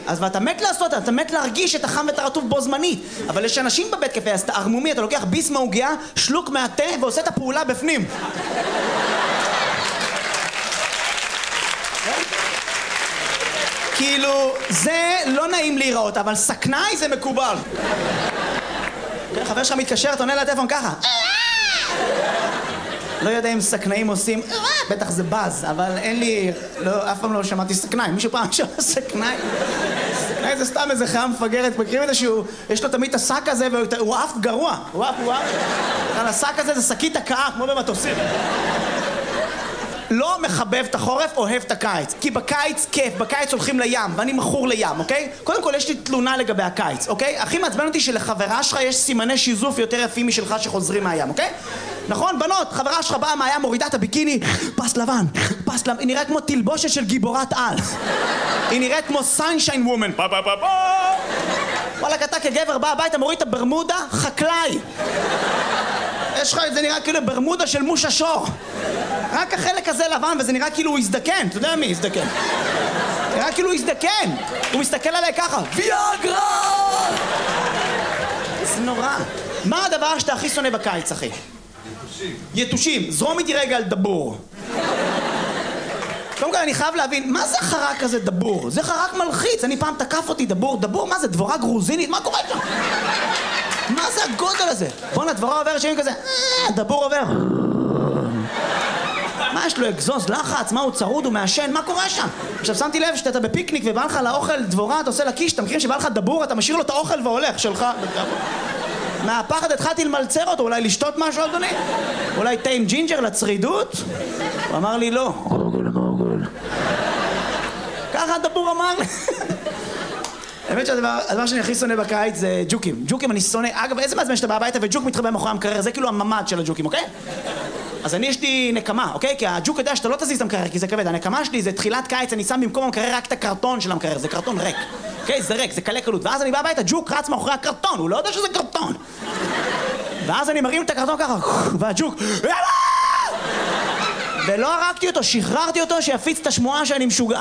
אז ואתה מת לעשות, אתה מת להרגיש את החם ואת הרטוב בו זמנית. אבל יש אנשים בבית קפה, אז אתה ערמומי, אתה לוקח ביס מהעוגיה, שלוק מהתה ועושה את הפעולה בפנים. כאילו, זה לא נעים להיראות, אבל סכנאי זה מקובל. חבר שלך מתקשר, אתה עונה לטלפון ככה. לא יודע אם סכנאים עושים, בטח זה בז, אבל אין לי, אף פעם לא שמעתי סכנאי. מישהו פעם שמע סכנאי? סכנאי זה סתם איזה חיה מפגרת, מכירים את זה שהוא, יש לו תמיד את השק הזה והוא עף גרוע. הוא עף. השק הזה זה שקית הקאה, כמו במטוסים. לא מחבב את החורף, אוהב את הקיץ. כי בקיץ כיף, בקיץ הולכים לים, ואני מכור לים, אוקיי? קודם כל יש לי תלונה לגבי הקיץ, אוקיי? הכי מעצבן אותי שלחברה שלך יש סימני שיזוף יותר יפים משלך שחוזרים מהים, אוקיי? נכון, בנות, חברה שלך באה מהים, מורידה את הביקיני, פס לבן, היא נראית כמו תלבושת של גיבורת על. היא נראית כמו sunshine woman. וואלה, אתה כגבר בא הביתה, מוריד את הברמודה, חקלאי. יש לך, זה נראה כאילו ברמודה של מושה שור. רק החלק הזה לבן, וזה נראה כאילו הוא הזדקן. אתה יודע מי הזדקן? נראה כאילו הוא הזדקן. הוא מסתכל עליי ככה. ויאגרה! זה נורא. מה הדבר שאתה הכי שונא בקיץ, אחי? יתושים. יתושים. זרום איתי רגע על דבור. קודם כל אני חייב להבין, מה זה חרק כזה דבור? זה חרק מלחיץ. אני פעם תקף אותי דבור. דבור, מה זה? דבורה גרוזינית? מה קורה שם? מה זה הגודל הזה? בוא'נה, דבורה עוברת שנים כזה. דבור עובר. מה יש לו, אגזוז, לחץ? מה הוא צרוד? הוא מעשן? מה קורה שם? עכשיו שמתי לב שאתה בפיקניק ובא לך לאוכל דבורה, אתה עושה לקיש, אתה מכירים שבא לך דבור, אתה משאיר לו את האוכל והולך שלך. מהפחד התחלתי למלצר אותו, אולי לשתות משהו, אדוני? אולי תה עם ג'ינג'ר לצרידות? הוא אמר לי לא. ככה הדבור אמר לי. האמת שהדבר שאני הכי שונא בקיץ זה ג'וקים. ג'וקים אני שונא. אגב, איזה מעצבן שאתה בא הביתה וג'וק מתחבא מאחורי המקרר, זה כאילו הממד של הג'וקים, אוקיי? אז יש לי נקמה, אוקיי? כי הג'וק יודע שאתה לא תזיז את המקרר, כי זה כבד. הנקמה שלי זה תחילת קיץ, אני שם במקום המקרר רק את הקרטון של המקרר, זה קרטון ריק. אוקיי? זה ריק, זה קלה קלות. ואז אני בא הביתה, ג'וק רץ מאחורי הקרטון, הוא לא יודע שזה קרטון. ואז אני מרים את הקרטון ככה, והג'וק, ולא הרגתי אותו, שחררתי אותו שיפיץ את השמועה שאני משוגע.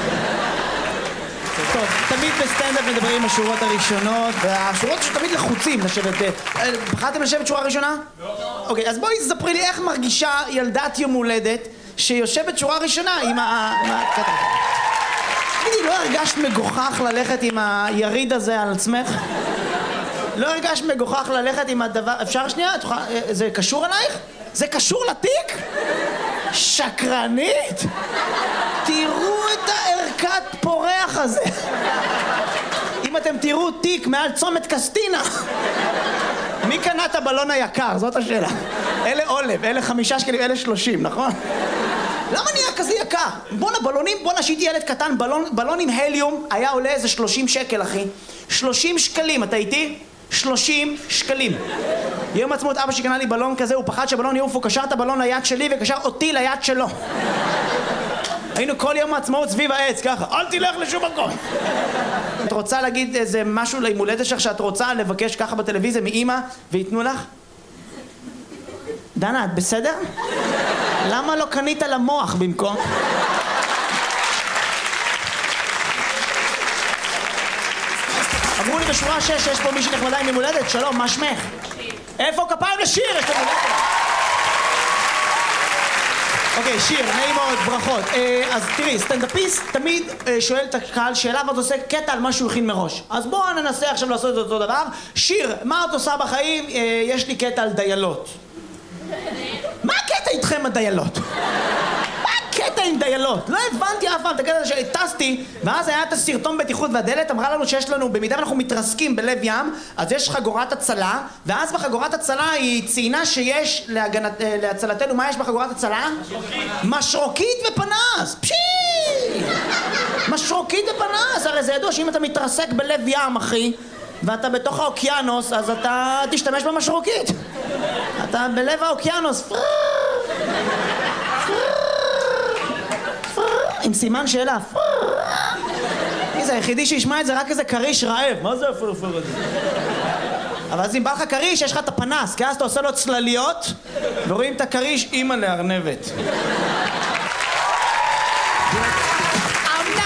טוב, תמיד בסטנדאפ מדברים השורות הראשונות, והשורות שתמיד לחוצים לשבת. בחרתם לשבת שורה ראשונה? לא. אוקיי, אז בואי תספרי לי איך מרגישה ילדת יום הולדת שיושבת שורה ראשונה עם הקטע. תגידי, לא הרגשת מגוחך ללכת עם היריד הזה על עצמך? לא הרגשת מגוחך ללכת עם הדבר... אפשר שנייה? זה קשור עלייך? זה קשור לתיק? שקרנית? תראו את הערכת פורח הזה. אם אתם תראו תיק מעל צומת קסטינה, מי קנה את הבלון היקר? זאת השאלה. אלה עולב, אלה 5 שקלים, אלה 30, נכון? למה נהיה כזה יקר? בואנה בלונים, בואנה שהייתי ילד קטן, בלון עם הליום היה עולה איזה 30 שקל, אחי. 30 שקלים, אתה איתי? 30 שקלים. יום עצמאות אבא שקנה לי בלון כזה, הוא פחד שהבלון יעוף, הוא קשר את הבלון ליד שלי וקשר אותי ליד שלו. היינו כל יום העצמאות סביב העץ, ככה, אל תלך לשום מקום. את רוצה להגיד איזה משהו ליום הולדת שלך שאת רוצה לבקש ככה בטלוויזיה מאמא ויתנו לך? דנה, את בסדר? למה לא קנית למוח במקום? אמרו לי בשורה 6 שיש פה מישהי נחמדה עם יום הולדת, שלום, מה שמך? איפה כפיים לשיר? יש לנו הולדת. אוקיי, שיר, נעים מאוד, ברכות. אז תראי, סטנדאפיסט תמיד שואל את הקהל שאלה ואת עושה קטע על מה שהוא הכין מראש. אז בואו ננסה עכשיו לעשות את אותו דבר. שיר, מה את עושה בחיים? יש לי קטע על דיילות. מה הקטע איתכם הדיילות? מה הקטע עם דיילות? לא הבנתי אף פעם את הקטע שטסתי, ואז היה את הסרטון בטיחות והדלת אמרה לנו שיש לנו, במידה ואנחנו מתרסקים בלב ים, אז יש חגורת הצלה, ואז בחגורת הצלה היא ציינה שיש להצלתנו, מה יש בחגורת הצלה? משרוקית ופנס! פשי! משרוקית ופנס! הרי זה ידוע שאם אתה מתרסק בלב ים, אחי, ואתה בתוך האוקיינוס, אז אתה תשתמש במשרוקית. אתה בלב האוקיינוס. עם סימן שאלה. זה היחידי שישמע את זה רק איזה קריש רעב. מה זה הפרפר הזה? אבל אז אם בא לך קריש, יש לך את הפנס, כי אז אתה עושה לו צלליות, ורואים את הקריש אימא לארנבת.